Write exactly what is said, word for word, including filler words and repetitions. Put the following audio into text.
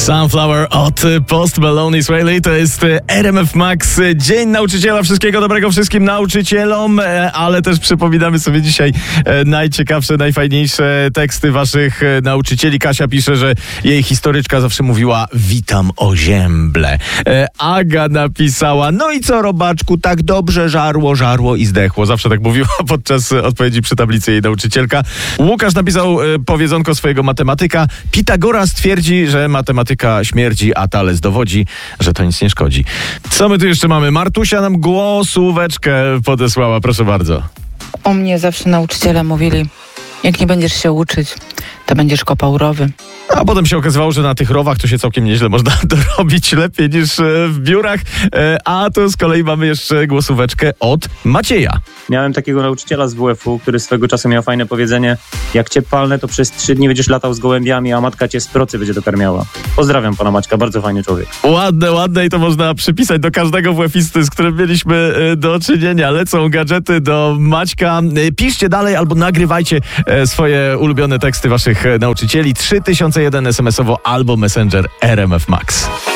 Sunflower od Post Malone Swaley, to jest R M F Max, Dzień Nauczyciela. Wszystkiego dobrego wszystkim nauczycielom, ale też przypominamy sobie dzisiaj najciekawsze, najfajniejsze teksty waszych nauczycieli. Kasia pisze, że jej historyczka zawsze mówiła: witam o zięble. Aga napisała: no i co, robaczku, tak dobrze żarło, żarło i zdechło. Zawsze tak mówiła podczas odpowiedzi przy tablicy jej nauczycielka. Łukasz napisał powiedzonko swojego matematyka: Pitagoras twierdzi, że matematyka śmierdzi, a Thales dowodzi, że to nic nie szkodzi. Co my tu jeszcze mamy? Martusia nam głosóweczkę podesłała, proszę bardzo. U mnie zawsze nauczyciele mówili: jak nie będziesz się uczyć, to będziesz kopał rowy. A potem się okazywało, że na tych rowach to się całkiem nieźle można dorobić, lepiej niż w biurach. A tu z kolei mamy jeszcze głosóweczkę od Macieja. Miałem takiego nauczyciela z W F-u, który swego czasu miał fajne powiedzenie: jak cię palnę, to przez trzy dni będziesz latał z gołębiami, a matka cię z procy będzie dokarmiała. Pozdrawiam pana Maćka, bardzo fajny człowiek. Ładne, ładne i to można przypisać do każdego W F-isty, z którym mieliśmy do czynienia. Lecą gadżety do Maćka. Piszcie dalej albo nagrywajcie swoje ulubione teksty waszych nauczycieli. trzy tysiące jeden es em esowo albo Messenger R M F Max.